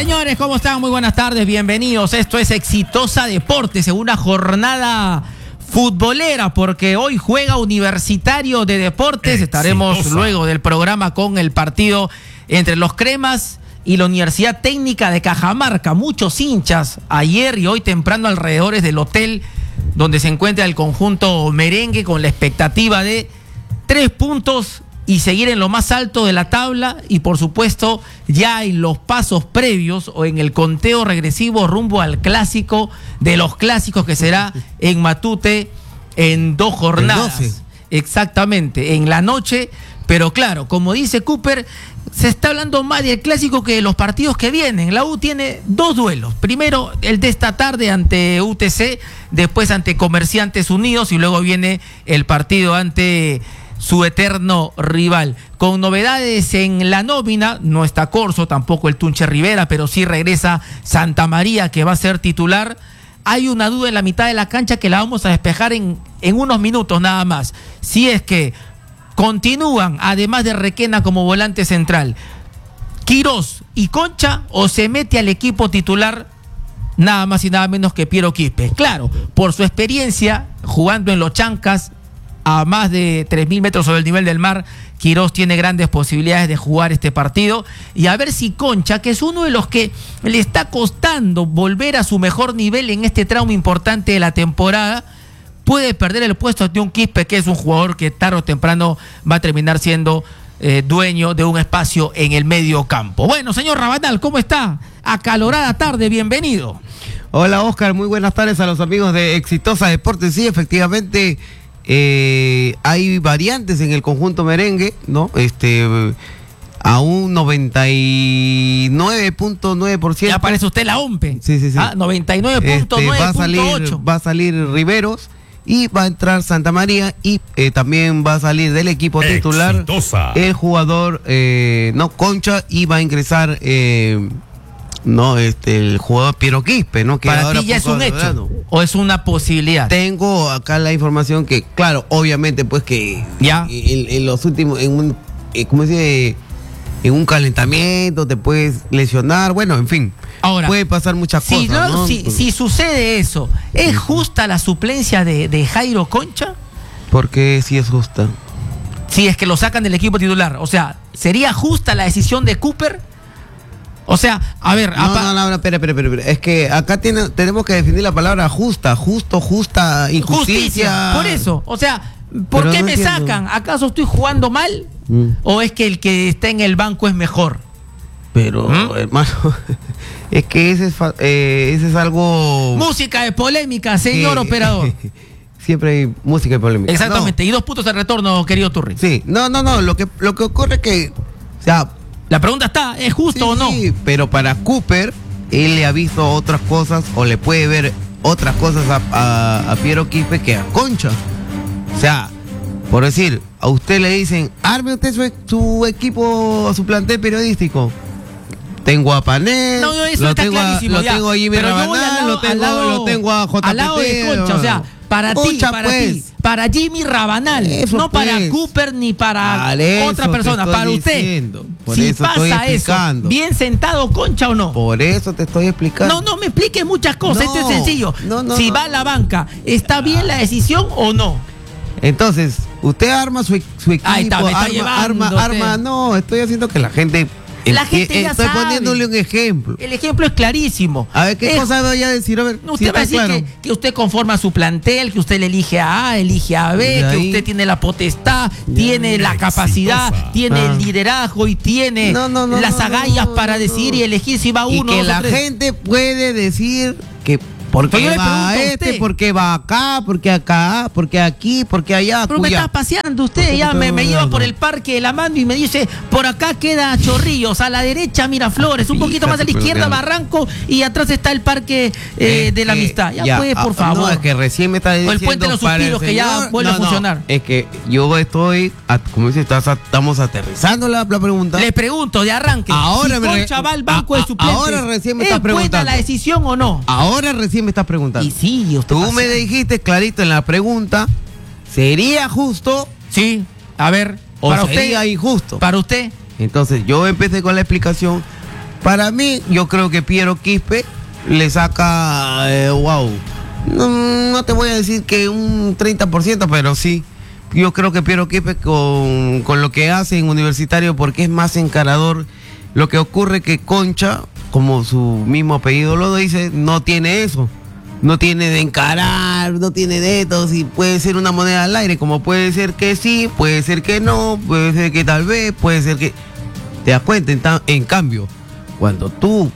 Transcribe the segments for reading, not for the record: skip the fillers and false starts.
Señores, ¿cómo están? Muy buenas tardes, bienvenidos. Esto es Exitosa Deportes, en una jornada futbolera, porque hoy juega Universitario de Deportes. Estaremos luego del programa con el partido entre los Cremas y la Universidad Técnica de Cajamarca. Muchos hinchas ayer y hoy temprano alrededores del hotel donde se encuentra el conjunto merengue, con la expectativa de 3 puntos y seguir en lo más alto de la tabla, y por supuesto ya en los pasos previos o en el conteo regresivo rumbo al clásico de los clásicos, que será en Matute en 2 jornadas. El 12. Exactamente, en la noche. Pero claro, como dice Cooper, se está hablando más del clásico que de los partidos que vienen. La U tiene 2 duelos. Primero el de esta tarde ante UTC, después ante Comerciantes Unidos, y luego viene el partido ante su eterno rival. Con novedades en la nómina, no está Corso, tampoco el Tunche Rivera, pero sí regresa Santa María, que va a ser titular. Hay una duda en la mitad de la cancha que la vamos a despejar en unos minutos nada más. Si es que continúan, además de Requena como volante central, Quirós y Concha, o se mete al equipo titular nada más y nada menos que Piero Quispe. Claro, por su experiencia jugando en los Chancas, a más de 3.000 metros sobre el nivel del mar, Quirós tiene grandes posibilidades de jugar este partido. Y a ver si Concha, que es uno de los que le está costando volver a su mejor nivel en este tramo importante de la temporada, puede perder el puesto ante un Quispe, que es un jugador que tarde o temprano va a terminar siendo dueño de un espacio en el medio campo. Bueno, señor Rabanal, ¿cómo está? Acalorada tarde, bienvenido. Hola, Oscar, muy buenas tardes a los amigos de Exitosa Deportes. Sí, efectivamente, hay variantes en el conjunto merengue, ¿no? A un 99.9%. Ya aparece usted la OMPE. Sí. 99.9.8. Va a salir Riveros y va a entrar Santa María, y también va a salir del equipo titular el jugador Concha, y va a ingresar el jugador Piero Quispe, ¿no? Que ¿Para ahora ti ya es un hecho hablando, o es una posibilidad? Tengo acá la información que, claro, obviamente, pues que ya en los últimos, ¿cómo se dice? En un calentamiento te puedes lesionar, bueno, en fin. Ahora, puede pasar muchas cosas, ¿no? Si sucede eso, ¿es justa la suplencia de Jairo Concha? Porque sí es justa. Si es que lo sacan del equipo titular, o sea, ¿sería justa la decisión de Cooper? O sea, a ver... No, espera. Es que acá tenemos que definir la palabra justa, justa, injusticia. Por eso, o sea, ¿por qué me sacan? ¿Acaso estoy jugando mal? ¿O es que el que está en el banco es mejor? Pero, hermano, es que ese es algo... Música de polémica, señor operador. Siempre hay música de polémica. Exactamente, y 2 puntos de retorno, querido Turri. Sí, no, lo que ocurre es que, o sea... La pregunta está, ¿es justo o no? Sí, pero para Cooper, él le ha visto otras cosas, o le puede ver otras cosas a Piero Quispe que a Concha. O sea, por decir, a usted le dicen, arme usted su equipo, su plantel periodístico. Tengo a Panel, lo tengo a Jimmy Rabanal, lo tengo a JPT. Al lado de Concha, o sea, para Jimmy Rabanal, no para Cooper ni para otra persona, para usted. Si pasa eso, ¿bien sentado Concha o no? Por eso te estoy explicando. No me expliques muchas cosas, esto es sencillo. Si va a la banca, ¿está bien la decisión o no? Entonces, usted arma su equipo, ahí está, arma, no, estoy haciendo que la gente ya estoy sabe. Poniéndole un ejemplo. El ejemplo es clarísimo. A ver, ¿qué cosa voy a decir? A ver, usted va a decir que usted conforma su plantel, que usted le elige a A, elige a B, que usted tiene la potestad, tiene la capacidad, tiene el liderazgo y tiene las agallas para decidir y elegir si va uno o que la gente puede decir que ¿por qué va por qué va acá, por qué acá, por qué aquí, por qué allá? Pero me está paseando usted, ya me lleva por el Parque de la Mando y me dice, por acá queda Chorrillos, a la derecha Miraflores, un poquito más a la izquierda Barranco, y atrás está el Parque de la Amistad. Ya pues, por favor. No, es que recién me está diciendo... O el Puente de los Suspiros, que ya vuelve a funcionar. Es que yo estoy, como dice, estamos aterrizando la pregunta. Le pregunto, de arranque, ahora si Concha va al banco de suplentes, ahora recién me está preguntando. ¿es buena la decisión o no? Ahora recién me estás preguntando. Y sí, tú me dijiste clarito en la pregunta, ¿sería justo? Sí, a ver, ¿o para sería usted, injusto? Para usted. Entonces yo empecé con la explicación Para mí, yo creo que Piero Quispe le saca, no te voy a decir que un 30%, pero sí. Yo creo que Piero Quispe con lo que hace en Universitario, porque es más encarador, lo que ocurre que Concha, como su mismo apellido lo dice, no tiene eso. No tiene de encarar, no tiene de esto, si puede ser una moneda al aire, como puede ser que sí, puede ser que no, puede ser que tal vez, puede ser que... ¿Te das cuenta? En cambio, cuando tú,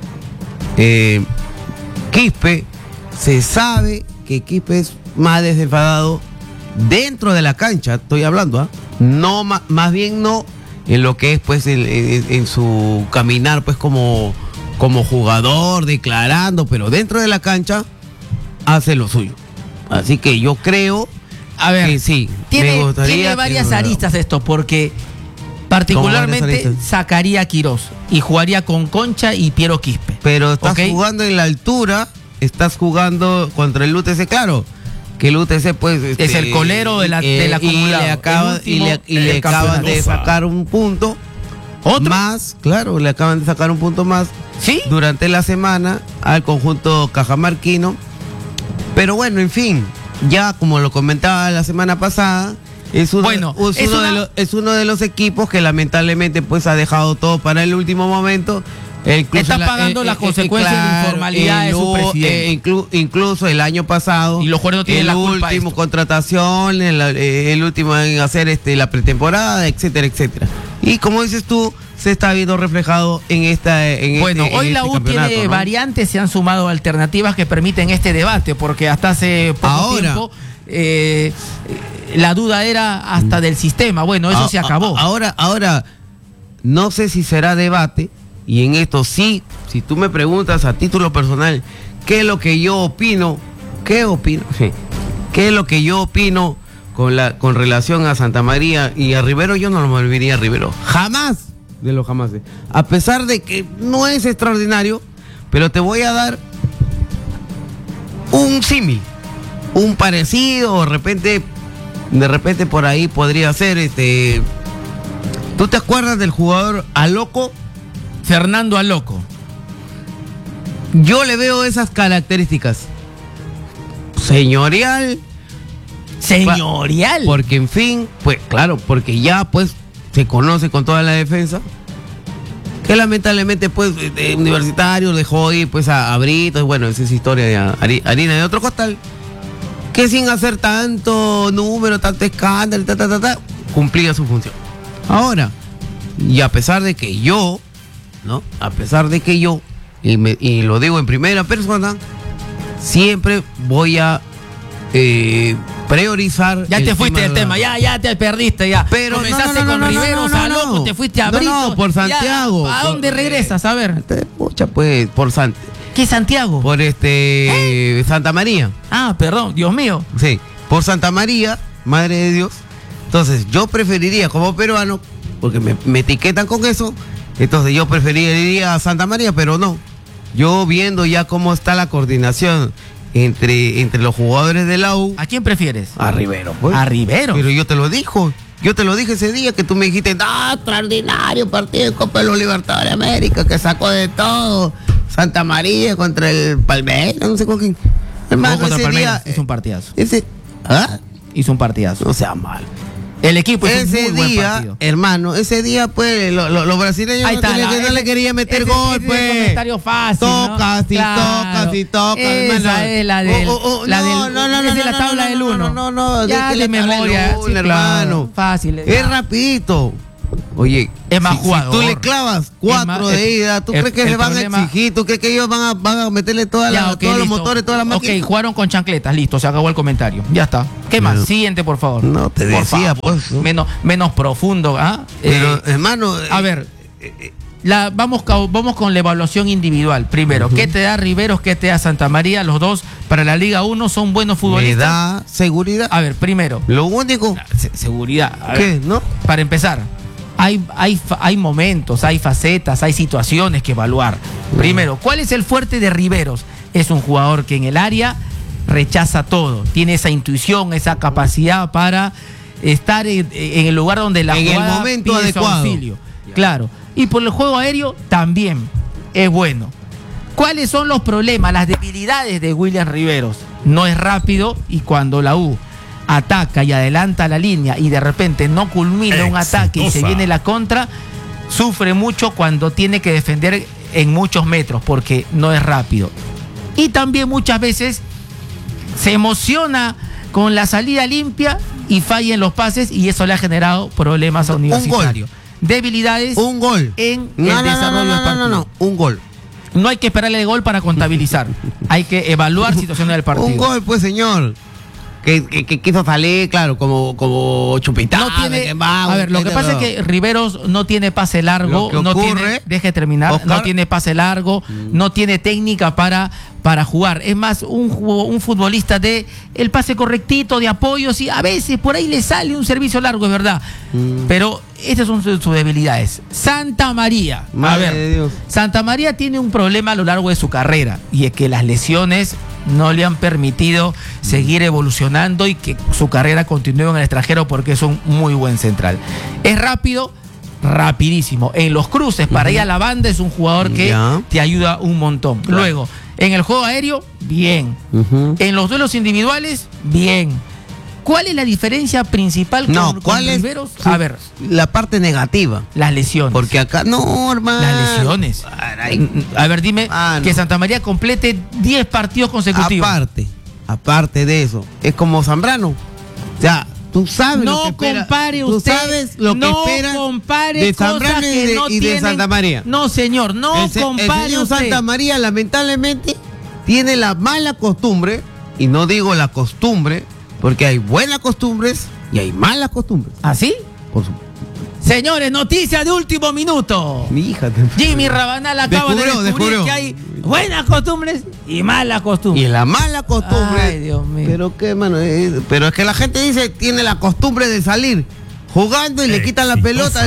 Quispe, se sabe que Quispe es más desenfadado dentro de la cancha, estoy hablando, no más bien no en lo que es pues en su caminar pues como jugador, declarando, pero dentro de la cancha hace lo suyo. Así que yo creo, a ver, que sí, tiene varias aristas esto, porque particularmente sacaría a Quirós y jugaría con Concha y Piero Quispe. Pero estás jugando en la altura, estás jugando contra el UTC, claro, que el UTC pues es el colero del acumulado. Y le acaban de sacar un punto. ¿Otro? Más, claro, le acaban de sacar un punto más. ¿Sí? Durante la semana al conjunto cajamarquino. Pero bueno, en fin, ya como lo comentaba la semana pasada, es uno de los equipos que lamentablemente pues ha dejado todo para el último momento. Está pagando las consecuencias de informalidad de su presidente. Incluso el año pasado, y los jugadores no tienen la culpa. El último contratación, el último en hacer la pretemporada, etcétera, etcétera. Y como dices tú, se está viendo reflejado en hoy la U tiene variantes, se han sumado alternativas que permiten este debate, porque hasta hace poco tiempo la duda era hasta del sistema. Bueno, eso se acabó. Ahora, no sé si será debate. Y en esto sí, si tú me preguntas a título personal, ¿qué es lo que yo opino? ¿Qué es lo que yo opino con relación a Santa María y a Rivero? Yo no lo volvería a Rivero. Jamás de los jamás. A pesar de que no es extraordinario, pero te voy a dar un símil, un parecido, de repente por ahí podría ser ¿Tú te acuerdas del jugador Aloco? Fernando Aloco. Yo le veo esas características. Señorial. Porque en fin, pues claro, porque ya pues se conoce con toda la defensa. Que lamentablemente pues Universitario dejó ir pues a Brito. Bueno, esa es historia de harina de otro costal. Que sin hacer tanto número, tanto escándalo, cumplía su función. Ahora, y a pesar de que yo, y lo digo en primera persona, siempre voy a priorizar. Ya te fuiste del tema, ya te perdiste, ya. Pero comenzaste con Riveros, Aloco, te fuiste a Brito. No, por Santiago. ¿A dónde regresas? A ver. Pucha, pues, por ¿Qué Santiago? Por Santa María. Ah, perdón, Dios mío. Sí, por Santa María, Madre de Dios. Entonces, yo preferiría como peruano, porque me etiquetan con eso. Entonces yo preferiría a Santa María, pero no. Yo viendo ya cómo está la coordinación entre los jugadores de la U. ¿A quién prefieres? A Rivero, pues. A Rivero. Pero yo te lo dije ese día que tú me dijiste, extraordinario partido de Copa de los Libertadores de América, que sacó de todo. Santa María contra el Palmeiras, no sé con quién. Hermano, ese día hizo un partidazo. Hizo un partidazo. No sea mal. El equipo es ese un muy día, buen partido. Hermano, ese día, pues, los brasileños no le querían meter gol, pues. Comentario fácil, tocas, hermano. Esa es la del... Esa es la tabla del 1. No. Ya de memoria, sí, hermano. Fácil. Es rapidito. Oye, es más jugador. Si tú le clavas 4 de ida, ¿tú crees que se van a exigir? ¿Tú crees que ellos van a meterle todos los motores, todas las máquinas? Ok, jugaron con chancletas, listo, se acabó el comentario. Ya está. ¿Qué más? Siguiente, por favor. No, te decía, pues. Menos profundo, ¿ah? Pero, hermano... A ver, vamos con la evaluación individual. Primero, ¿qué te da Riveros? ¿Qué te da Santa María? Los dos para la Liga 1 son buenos futbolistas. Me da seguridad. A ver, primero. Lo único... Seguridad. ¿Qué? ¿No? Para empezar... Hay momentos, hay facetas, hay situaciones que evaluar. Primero, ¿cuál es el fuerte de Riveros? Es un jugador que en el área rechaza todo, tiene esa intuición, esa capacidad para estar en el lugar donde la jugada el momento pide adecuado. Su auxilio. Claro. Y por el juego aéreo también. es bueno. ¿Cuáles son los problemas, las debilidades de William Riveros? No es rápido y cuando la U ataca y adelanta la línea y de repente no culmina un ataque y se viene la contra, sufre mucho cuando tiene que defender en muchos metros porque no es rápido. Y también muchas veces se emociona con la salida limpia y falla en los pases y eso le ha generado problemas a Universitario. Debilidades un gol en el desarrollo del partido. No, un gol. No hay que esperarle el gol para contabilizar. Hay que evaluar situaciones del partido. Un gol, pues, señor. Que quiso salir, claro, como chupitado. No tiene, a ver, lo que pasa es que Riveros no tiene pase largo, no tiene, deje terminar, Oscar, no tiene pase largo, no tiene técnica para jugar. Es más, un futbolista de el pase correctito, de apoyos, y a veces por ahí le sale un servicio largo, es verdad. Pero estas son sus debilidades. Santa María. Madre de Dios. Santa María tiene un problema a lo largo de su carrera, y es que las lesiones no le han permitido seguir evolucionando y que su carrera continúe en el extranjero porque es un muy buen central. Es rápido, rapidísimo. En los cruces, para ir a la banda, es un jugador que te ayuda un montón. Claro. Luego, en el juego aéreo, bien. En los duelos individuales, bien. ¿Cuál es la diferencia principal con Riveros? A ver, la parte negativa. Las lesiones. Porque acá, no, hermano. Las lesiones. A ver, dime que Santa María complete 10 partidos consecutivos. Aparte de eso, es como Zambrano. O sea, tú sabes no lo que espera. Compare usted. Tú sabes lo que espera compare de Zambrano y de Santa María. No, señor, no compare el señor usted. Santa María, lamentablemente, tiene la mala costumbre, y no digo la costumbre, porque hay buenas costumbres y hay malas costumbres. ¿Ah, sí? Por supuesto. Señores, noticia de último minuto. Mi hija. Jimmy Rabanal acaba de descubrir que hay buenas costumbres y malas costumbres. Y la mala costumbre. Ay, Dios mío. Pero qué, mano. Pero es que la gente dice, tiene la costumbre de salir jugando y le quitan la pelota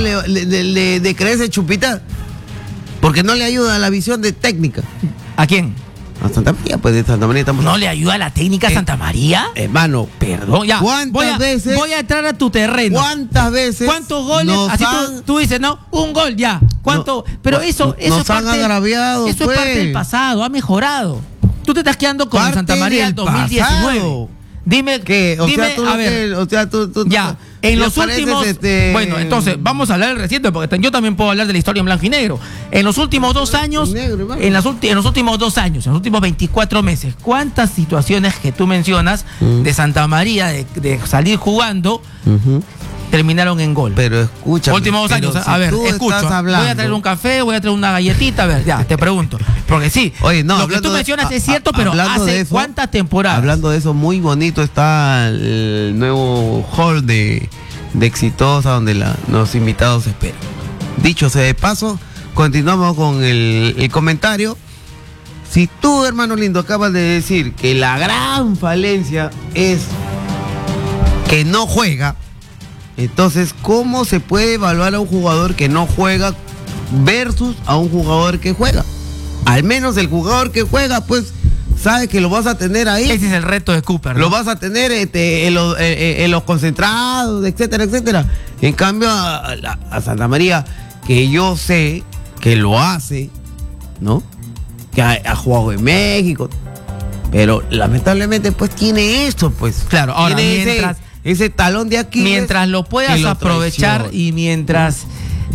de creerse chupitar. Porque no le ayuda a la visión de técnica. ¿A quién? A Santa María, pues de Santa María estamos. ¿No le ayuda la técnica a Santa María? Hermano, perdón, ya. ¿Cuántas veces? Voy a entrar a tu terreno. ¿Cuántas veces? ¿Cuántos goles? Así tú dices, ¿no? Un gol ya. ¿Cuánto? Pero eso nos han agraviado. Eso es parte del pasado, ha mejorado. Tú te estás quedando con Santa María del 2019. Pasado. Dime, ¿qué? O dime, sea, tú a ver. o sea, tú ya, en los últimos... Bueno, entonces, vamos a hablar del reciente, porque yo también puedo hablar de la historia en blanco y negro. En los últimos 2 años, en los últimos 2 años, en los últimos 24 meses, ¿cuántas situaciones que tú mencionas de Santa María, de salir jugando, terminaron en gol? Pero escucha. Últimos 2 años, a ver, escucho. Voy a traer un café, voy a traer una galletita, a ver, ya, te pregunto. Porque sí, oye, no, lo que tú mencionas es cierto, pero ¿hace eso, cuántas temporadas? Hablando de eso, muy bonito está el nuevo hall de Exitosa, donde los invitados esperan. Dicho sea de paso, continuamos con el comentario. Si tú, hermano lindo, acabas de decir que la gran falencia es que no juega, entonces, ¿cómo se puede evaluar a un jugador que no juega versus a un jugador que juega? Al menos el jugador que juega, pues, sabe que lo vas a tener ahí. Ese es el reto de Cooper, ¿no? Lo vas a tener en los concentrados, etcétera, etcétera. En cambio, a Santa María, que yo sé que lo hace, ¿no? Que ha jugado en México, pero lamentablemente, pues, tiene esto, pues. Claro, ahora, tiene ese talón de aquí. Mientras lo puedas aprovechar y mientras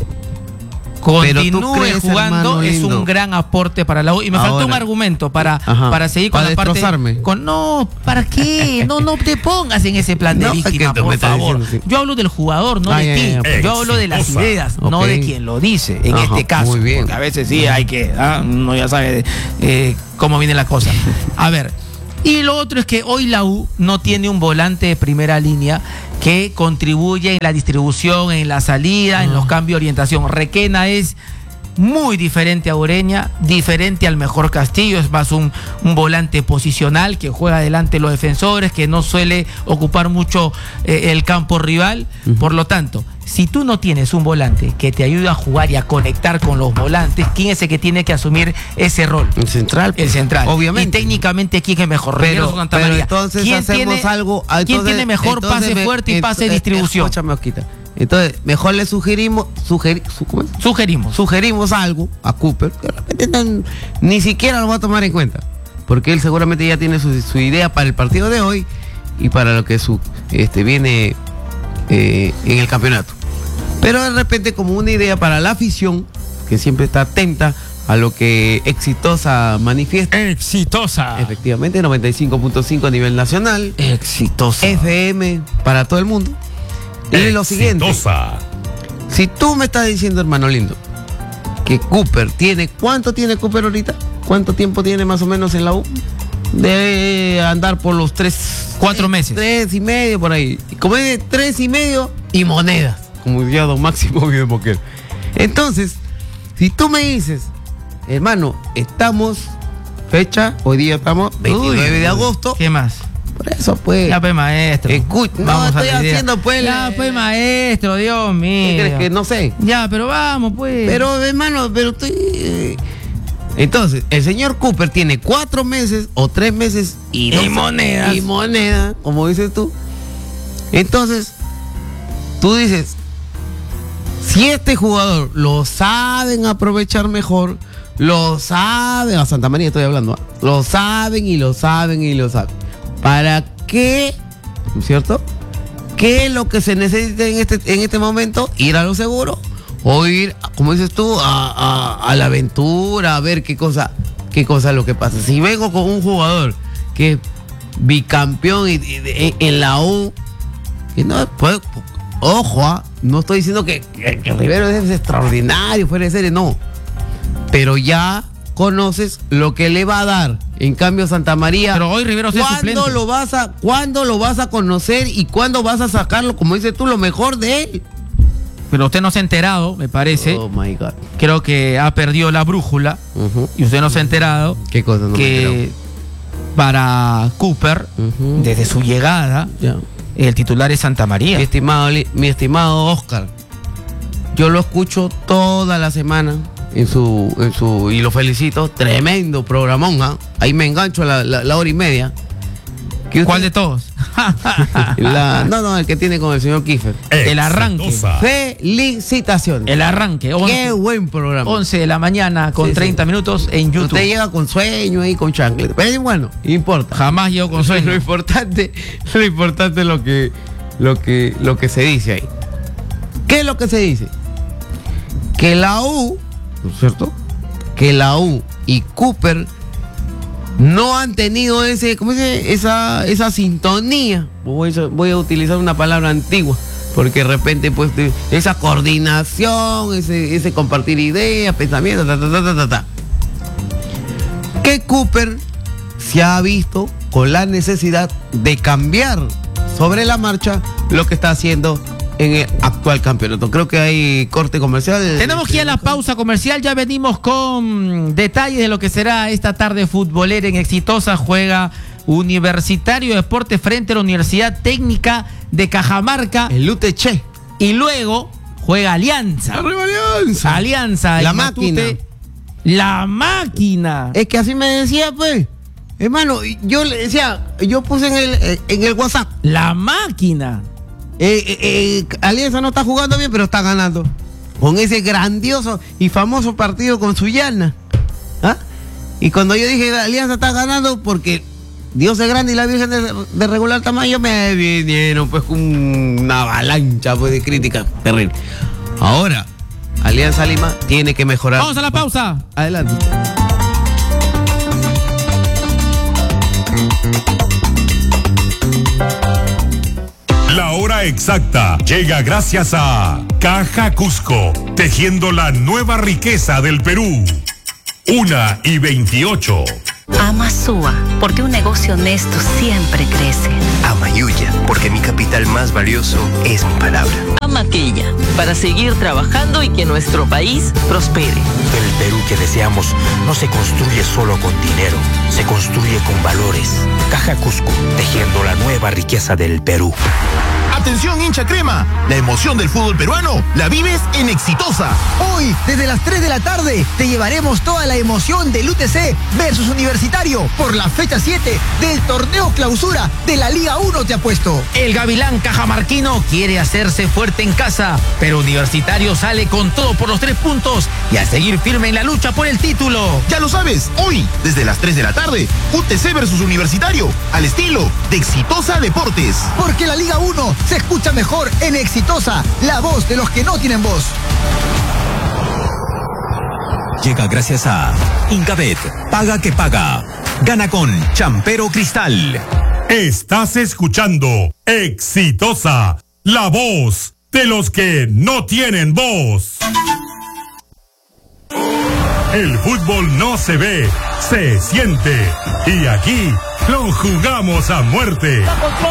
continúe jugando, es un gran aporte para la U. Y me faltó un argumento para seguir con la parte. No, ¿para qué? No te pongas en ese plan de víctima, por favor. Yo hablo del jugador, no de ti. Yo hablo de las ideas, no de quien lo dice, en este caso. Muy bien. Porque a veces sí hay que, uno ya sabe cómo viene la cosa. A ver. Y lo otro es que hoy la U no tiene un volante de primera línea que contribuye en la distribución, en la salida, en los cambios de orientación. Requena es muy diferente a Ureña, diferente al mejor Castillo, es más un volante posicional que juega delante de los defensores, que no suele ocupar mucho el campo rival. Por lo tanto, si tú no tienes un volante que te ayude a jugar y a conectar con los volantes, ¿quién es el que tiene que asumir ese rol? El central. El central. Obviamente. Y técnicamente, ¿quién es mejor? Pero entonces ¿Quién hacemos tiene, algo. ¿quién tiene mejor pase fuerte y pase de distribución? Escúchame, Osquita. Entonces, mejor le sugerimos algo a Cooper, que de repente ni siquiera lo va a tomar en cuenta, porque él seguramente ya tiene su idea para el partido de hoy y para lo que viene en el campeonato. Pero de repente como una idea para la afición, que siempre está atenta a lo que Exitosa manifiesta. Exitosa. Efectivamente, 95.5 a nivel nacional. Exitosa. FM para todo el mundo. Y lo siguiente. Si tú me estás diciendo, hermano lindo, que Cooper ¿cuánto tiene Cooper ahorita? ¿Cuánto tiempo tiene más o menos en la U? Debe andar por los 4 meses. 3 y medio por ahí. Y como es de 3 y medio y monedas, como decía don Máximo Videmoquer. Entonces, si tú me dices, hermano, hoy día estamos 29 de agosto. ¿Qué más? Por eso, pues. Ya, pues, maestro. No, estoy haciendo, pues. Ya, pues, maestro, Dios mío. ¿Qué crees que no sé? Ya, pero vamos, pues. Pero, hermano, estoy. Entonces, el señor Cooper tiene 4 meses o 3 meses y monedas. Y moneda, como dices tú. Entonces, tú dices, si este jugador lo saben aprovechar mejor, lo saben, a Santa María estoy hablando, lo saben y lo saben y lo saben. ¿Para qué? ¿No es cierto? ¿Qué es lo que se necesita en este momento? Ir a lo seguro o ir, como dices tú, a la aventura, a ver qué cosa es lo que pasa. Si vengo con un jugador que es bicampeón en la U, y no, pues, ojo, no estoy diciendo que Rivero es extraordinario, fuera de serie, no. Pero ya conoces lo que le va a dar. En cambio, Santa María. Pero hoy Rivero es suplente. ¿Cuándo lo vas a conocer y cuándo vas a sacarlo, como dices tú, lo mejor de él? Pero usted no se ha enterado, me parece. Oh my God. Creo que ha perdido la brújula. Y usted no se ha enterado. ¿Qué cosa? No que para Cooper, desde su llegada, el titular es Santa María. Mi estimado Oscar, yo lo escucho toda la semana y lo felicito. Tremendo programón, ¿eh? Ahí me engancho a la hora y media. ¿Cuál de todos? El que tiene con el señor Kiefer. El arranque. Felicitaciones. El arranque. Qué buen programa. 11 de la mañana con 30 minutos en YouTube. Usted llega con sueño y con chancleta. Pero bueno, importa. Jamás llego con sueño. Lo importante es lo que se dice ahí. ¿Qué es lo que se dice? Que la U, ¿no es cierto? Que la U y Cooper no han tenido esa sintonía. Voy a utilizar una palabra antigua, porque de repente, pues, esa coordinación, ese compartir ideas, pensamientos, que Cooper se ha visto con la necesidad de cambiar sobre la marcha lo que está haciendo en el actual campeonato. Creo que hay corte comercial. Tenemos que ir a la pausa comercial. Ya venimos con detalles de lo que será esta tarde futbolera en Exitosa. Juega Universitario de Deportes frente a la Universidad Técnica de Cajamarca. El UTC. Y luego juega Alianza. ¡Arriba Alianza! Alianza. La máquina. La máquina. Es que así me decía, pues. Hermano, yo le decía, yo puse en el WhatsApp. La máquina. Alianza no está jugando bien, pero está ganando. Con ese grandioso y famoso partido con Sullana. ¿Ah? Y cuando yo dije Alianza está ganando porque Dios es grande y la Virgen de regular tamaño, me vinieron pues con una avalancha pues, de críticas terrible. Ahora, Alianza Lima tiene que mejorar. Vamos a la pausa. Adelante. La hora exacta llega gracias a Caja Cusco, tejiendo la nueva riqueza del Perú. 1:28. Amasúa, porque un negocio honesto siempre crece. Amayuya, porque mi capital más valioso es mi palabra. Amaquilla, para seguir trabajando y que nuestro país prospere. El Perú que deseamos no se construye solo con dinero, se construye con valores. Caja Cusco, tejiendo la nueva riqueza del Perú. Atención, hincha crema, la emoción del fútbol peruano la vives en Exitosa. Hoy, desde las 3 de la tarde, te llevaremos toda la emoción del UTC versus Universitario por la fecha 7 del torneo clausura de la Liga 1, te apuesto. El Gavilán cajamarquino quiere hacerse fuerte en casa, pero Universitario sale con todo por los 3 puntos y a seguir firme en la lucha por el título. Ya lo sabes, hoy, desde las 3 de la tarde, UTC versus Universitario, al estilo de Exitosa Deportes. Porque la Liga 1 se escucha mejor en Exitosa, la voz de los que no tienen voz. Llega gracias a Incabet, paga que paga. Gana con Champero Cristal. Estás escuchando Exitosa, la voz de los que no tienen voz. El fútbol no se ve, se siente. Y aquí lo jugamos a muerte.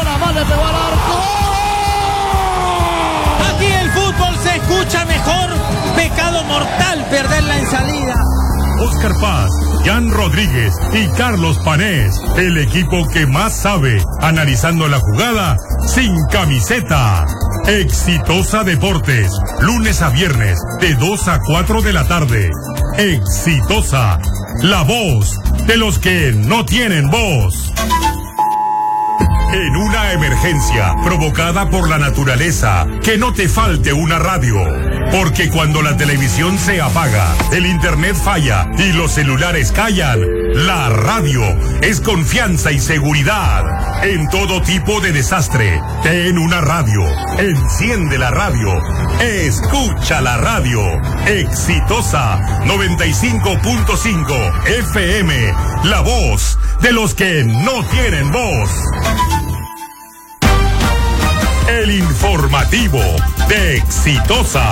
Aquí el fútbol se escucha mejor. Pecado mortal perderla en salida. Oscar Paz, Jan Rodríguez y Carlos Panés, el equipo que más sabe, analizando la jugada sin camiseta. Exitosa Deportes, lunes a viernes, de 2 a 4 de la tarde. Exitosa, la voz de los que no tienen voz. En una emergencia provocada por la naturaleza, que no te falte una radio. Porque cuando la televisión se apaga, el internet falla y los celulares callan, la radio es confianza y seguridad. En todo tipo de desastre, ten una radio, enciende la radio, escucha la radio. Exitosa 95.5 FM, la voz de los que no tienen voz. El informativo de Exitosa.